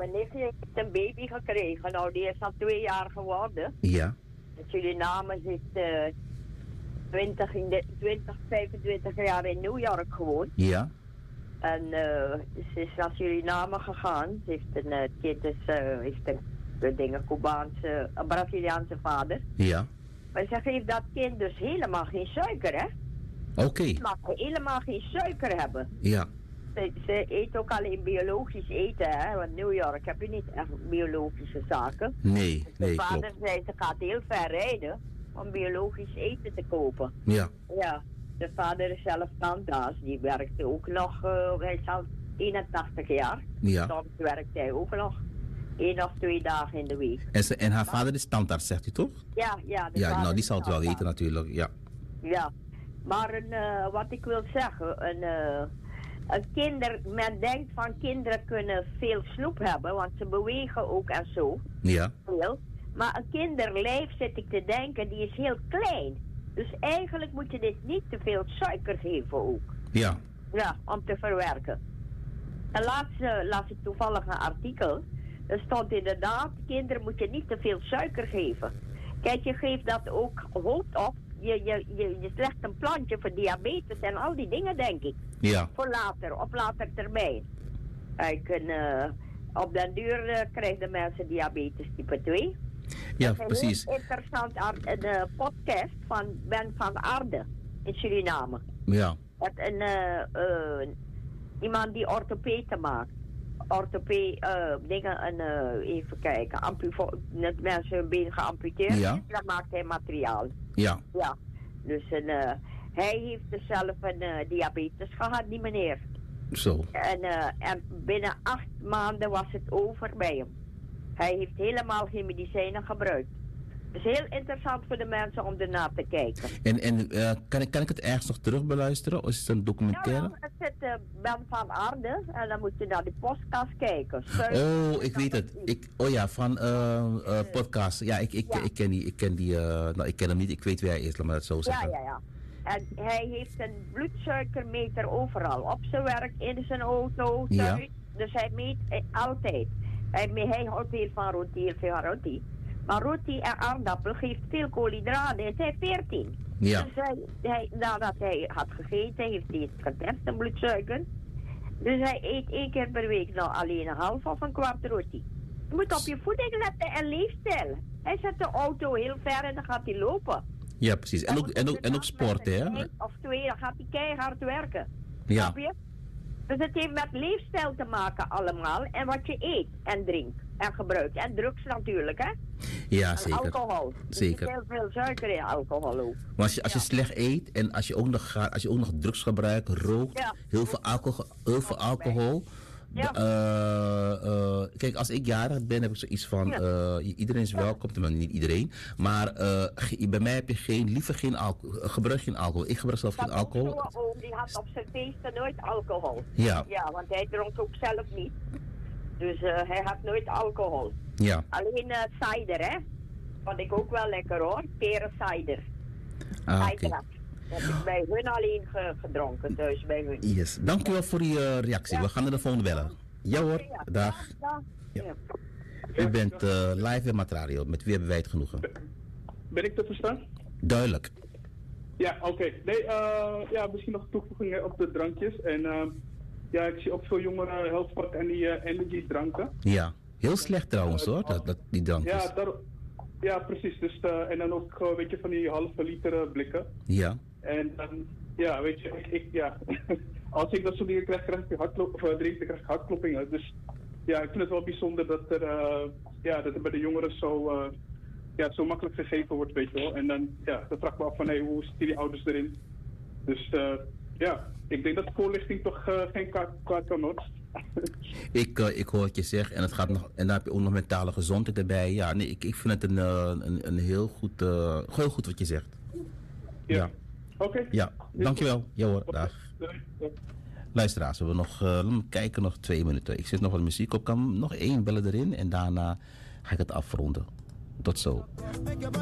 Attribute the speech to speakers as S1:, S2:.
S1: mijn nichtje heeft een baby gekregen. Nou, die is al 2 jaar geworden.
S2: Ja.
S1: In Suriname zit 25 jaar in New York gewoond.
S2: Ja.
S1: En ze is naar Suriname gegaan. Ze heeft een kind, heeft een Cubaanse, een Braziliaanse vader.
S2: Ja.
S1: Maar ze geeft dat kind dus helemaal geen suiker, hè?
S2: Oké.
S1: Ze mag helemaal geen suiker hebben.
S2: Ja.
S1: Ze eet ook alleen biologisch eten, hè? Want in New York heb je niet echt biologische zaken.
S2: Nee,
S1: De
S2: nee,
S1: vader
S2: klopt.
S1: zei, ze gaat heel ver rijden om biologisch eten te kopen.
S2: Ja.
S1: Ja, de vader is zelf tandarts. Die werkte ook nog, hij is al 81 jaar.
S2: Ja.
S1: Soms werkt hij ook nog 1 of 2 dagen in de week.
S2: En haar vader is tandarts, zegt u toch?
S1: Ja, de
S2: Ja,
S1: vader
S2: nou die
S1: is
S2: zal het wel
S1: tandarts.
S2: weten natuurlijk, ja.
S1: Ja, maar wat ik wil zeggen, een men denkt van kinderen kunnen veel snoep hebben, want ze bewegen ook en zo.
S2: Ja.
S1: Veel. Maar een kinderlijf, zit ik te denken, die is heel klein. Dus eigenlijk moet je dit niet te veel suiker geven ook.
S2: Ja.
S1: Ja, om te verwerken. En laatst las ik toevallig een artikel. Er stond inderdaad, kinderen moet je niet te veel suiker geven. Kijk, je geeft dat ook hoofd op. Je legt een plantje voor diabetes en al die dingen, denk ik.
S2: Ja.
S1: Voor later, op later termijn. Kijk, op den duur krijgen mensen diabetes type 2.
S2: Ja,
S1: Dat is
S2: precies.
S1: een heel interessant een podcast van Ben van Aarde in Suriname.
S2: Ja.
S1: Iemand die orthopeden maakt. Dingen, even kijken, net mensen hun been geamputeerd,
S2: Ja.
S1: dan maakt hij materiaal.
S2: Ja.
S1: Ja, dus hij heeft dus zelf een diabetes gehad, die meneer.
S2: Zo.
S1: En binnen 8 maanden was het over bij hem. Hij heeft helemaal geen medicijnen gebruikt. Het is heel interessant voor de mensen om ernaar te kijken.
S2: En kan ik het ergens nog terug beluisteren? Of is het een documentaire?
S1: Ja, het zit Ben van Aarde en dan moet je naar die podcast kijken.
S2: Oh, ik weet het. Van podcast. Ja, ik ken hem niet. Ik weet wie hij is, laat maar het zo zeggen.
S1: Ja. En hij heeft een bloedsuikermeter overal. Op zijn werk, in zijn auto, thuis.
S2: Ja.
S1: Dus hij meet altijd. Hij houdt heel veel van roti. Maar roti en aardappel geeft veel koolhydraten. Hij zei 14.
S2: Ja.
S1: Dus nadat hij had gegeten, heeft hij het getest, een bloedsuiker. Dus hij eet 1 keer per week nou alleen een half of een kwart roti. Je moet op je voeding letten en leefstijl. Hij zet de auto heel ver en dan gaat hij lopen.
S2: Ja, precies. En ook sporten, hè?
S1: 1 of 2, dan gaat hij keihard werken.
S2: Ja.
S1: Snap je? Dus het heeft met leefstijl te maken allemaal. En wat je eet en drinkt en gebruikt. En drugs natuurlijk, hè?
S2: Ja,
S1: en
S2: zeker.
S1: alcohol.
S2: Zeker.
S1: Er zit heel veel suiker in alcohol ook.
S2: Maar als je slecht eet en als je ook nog drugs gebruikt, rookt,
S1: Ja.
S2: heel veel alcohol.
S1: Ja.
S2: Kijk, als ik jarig ben, heb ik zoiets van, iedereen is welkom, maar niet iedereen. Maar bij mij heb je liever geen alcohol, gebruik geen alcohol. Ik gebruik zelf geen alcohol.
S1: Mijn oom die had op zijn feesten nooit alcohol.
S2: Ja.
S1: Ja, want hij dronk ook zelf niet. Dus hij had nooit alcohol.
S2: Ja.
S1: Alleen cider, hè? Vond ik ook wel lekker hoor. Peren cider.
S2: Ah, oké.
S1: Cider. Dat heb ik bij hun alleen gedronken, thuis bij hun.
S2: Yes. Dankjewel voor die reactie.
S1: Ja.
S2: We gaan naar de volgende bellen. Ja hoor,
S1: Ja.
S2: dag.
S1: Ja.
S2: Ja. U bent live in Matradio. Met wie hebben wij het genoegen?
S3: Ben ik te verstaan?
S2: Duidelijk.
S3: Ja, oké. Nee, misschien nog toevoegingen op de drankjes. En ik zie ook veel jongeren heel vaak aan die energy-dranken.
S2: Ja. Heel slecht trouwens hoor, die drankjes.
S3: Ja, precies. Dus, en dan ook, weet je, van die halve liter blikken.
S2: Ja.
S3: En dan, weet je, als ik dat soort dingen krijg ik hartkloppingen, krijg ik hartkloppingen. Dus ja, ik vind het wel bijzonder dat er bij de jongeren zo makkelijk gegeven wordt, weet je wel. En dan vraag ik me af van, hoe zitten die ouders erin? Dus ik denk dat voorlichting toch geen kwaad kan hoor.
S2: Ik hoor wat je zegt en het gaat nog, en dan heb je ook nog mentale gezondheid erbij. Ja, nee, ik vind het een heel goed wat je zegt.
S3: Ja. Oké.
S2: Ja, dankjewel. Ja hoor, dag. Luisteraars, we hebben nog, kijken, nog 2 minuten. Ik zet nog wat muziek op, kan nog 1 bellen erin en daarna ga ik het afronden. Tot zo.